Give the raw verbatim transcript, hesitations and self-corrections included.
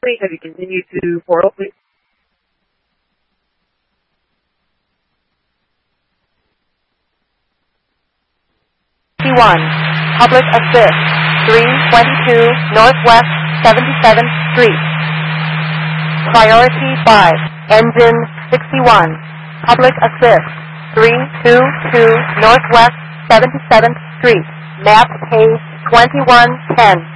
Please have you continue to portal, please? one. Public Assist. three twenty-two Northwest seventy-seventh Street. Priority five. Engine sixty-one. Public Assist. three twenty-two Northwest seventy-seventh Street. Map page twenty-one ten.